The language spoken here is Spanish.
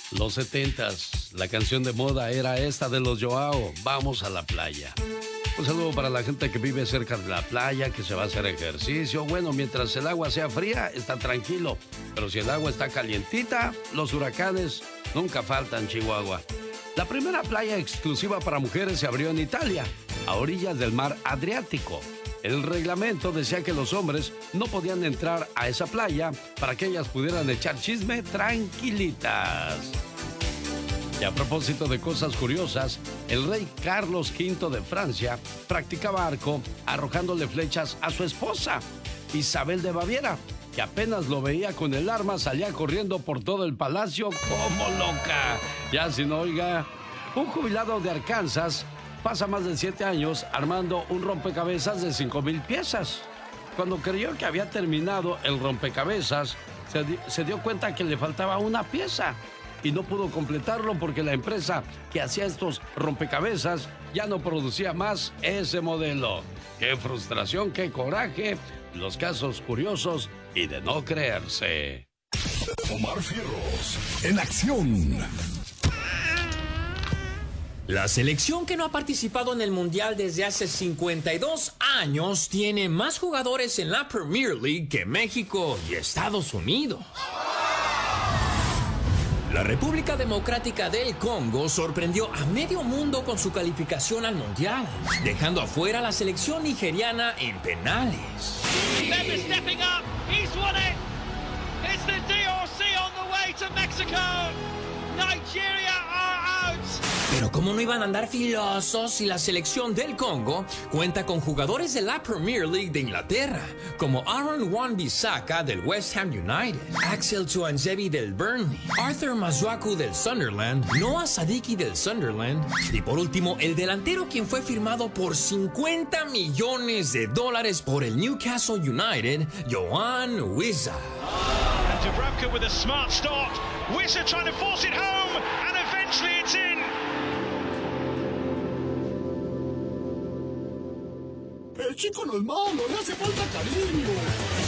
Los setentas, la canción de moda era esta de los Joao, Vamos a la playa. Un saludo para la gente que vive cerca de la playa, que se va a hacer ejercicio. Bueno, mientras el agua sea fría, está tranquilo. Pero si el agua está calientita, los huracanes nunca faltan, Chihuahua. La primera playa exclusiva para mujeres se abrió en Italia, a orillas del mar Adriático. El reglamento decía que los hombres no podían entrar a esa playa para que ellas pudieran echar chisme tranquilitas. Y a propósito de cosas curiosas, el rey Carlos V de Francia practicaba arco arrojándole flechas a su esposa, Isabel de Baviera, que apenas lo veía con el arma salía corriendo por todo el palacio como loca. Ya si no, oiga, un jubilado de Arkansas pasa más de 7 años armando un rompecabezas de 5,000 piezas. Cuando creyó que había terminado el rompecabezas, se dio cuenta que le faltaba una pieza y no pudo completarlo porque la empresa que hacía estos rompecabezas ya no producía más ese modelo. ¡Qué frustración, qué coraje! Los casos curiosos y de no creerse. Omar Fierros, en acción. La selección que no ha participado en el Mundial desde hace 52 años tiene más jugadores en la Premier League que México y Estados Unidos. La República Democrática del Congo sorprendió a medio mundo con su calificación al Mundial, dejando afuera a la selección nigeriana en penales. Memphis stepping up, he's won it. It's the DRC on the way to Mexico. Nigeria are out. Pero ¿cómo no iban a andar filosos si la selección del Congo cuenta con jugadores de la Premier League de Inglaterra, como Aaron Wan-Bissaka del West Ham United, Axel Tuanzebe del Burnley, Arthur Masuaku del Sunderland, Noah Sadiki del Sunderland y por último el delantero quien fue firmado por $50 millones por el Newcastle United, Yohan Wissa. And Dubravka with a smart stop. Wissa trying to force it home and eventually it's in. El chico no es malo, le hace falta cariño.